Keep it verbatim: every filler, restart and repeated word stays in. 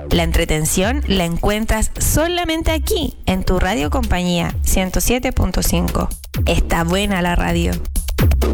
La entretención la encuentras solamente aquí, en tu Radio Compañía ciento siete punto cinco. Está buena la radio.